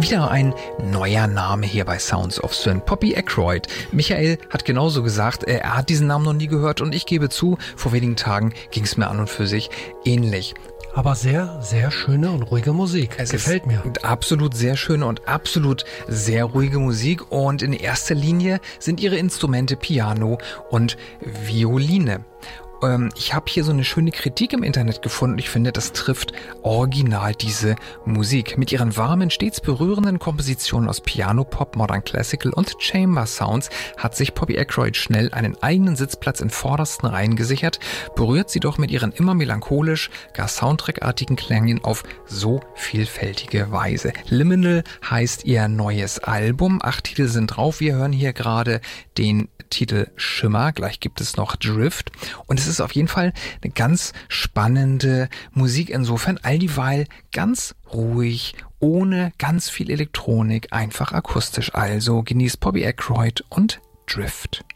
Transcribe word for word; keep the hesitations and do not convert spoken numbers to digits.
Wieder ein neuer Name hier bei Sounds of Synth. Poppy Aykroyd. Michael hat genauso gesagt, er hat diesen Namen noch nie gehört und ich gebe zu, vor wenigen Tagen ging es mir an und für sich ähnlich. Aber sehr, sehr schöne und ruhige Musik. Es gefällt mir. Absolut sehr schöne und absolut sehr ruhige Musik. Und in erster Linie sind ihre Instrumente Piano und Violine. Ähm, ich habe hier so eine schöne Kritik im Internet gefunden. Ich finde, das trifft original diese Musik. Mit ihren warmen, stets berührenden Kompositionen aus Piano, Pop, Modern Classical und Chamber Sounds hat sich Poppy Aykroyd schnell einen eigenen Sitzplatz in vordersten Reihen gesichert, berührt sie doch mit ihren immer melancholisch, gar Soundtrack-artigen Klängen auf so vielfältige Weise. Liminal heißt ihr neues Album. Acht Titel sind drauf. Wir hören hier gerade den Titel Schimmer. Gleich gibt es noch Drift. Und es ist auf jeden Fall eine ganz spannende Musik. Insofern all dieweil ganz ruhig, ohne ganz viel Elektronik, einfach akustisch. Also genießt Poppy Aykroyd und Drift.